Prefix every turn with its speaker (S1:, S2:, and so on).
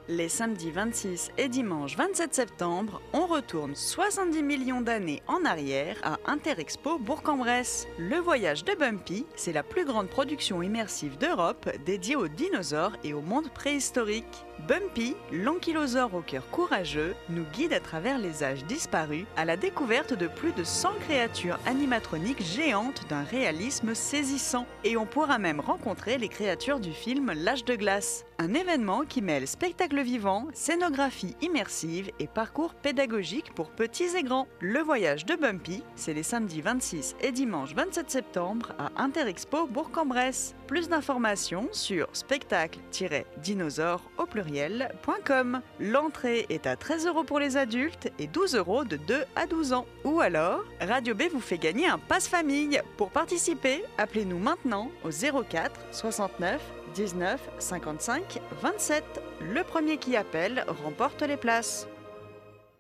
S1: Les samedis 26 et dimanche 27 septembre, on retourne 70 millions d'années en arrière à Interexpo Bourg-en-Bresse. Le voyage de Bumpy, c'est la plus grande production immersive d'Europe dédiée aux dinosaures et au monde préhistorique. Bumpy, l'ankylosaure au cœur courageux, nous guide à travers les âges disparus à la découverte de plus de 100 créatures animatroniques géantes d'un réalisme saisissant. Et on pourra même rencontrer les créatures du film L'Âge de glace. Un événement qui mêle spectacle vivant, scénographie immersive et parcours pédagogique pour petits et grands. Le voyage de Bumpy, c'est les samedis 26 et dimanche 27 septembre à Interexpo Bourg-en-Bresse. Plus d'informations sur spectacle-dinosaure.com. L'entrée est à 13 € pour les adultes et 12 € de 2 à 12 ans. Ou alors, Radio B vous fait gagner un passe-famille. Pour participer, appelez-nous maintenant au 04 69 19 55 27. Le premier qui appelle remporte les places.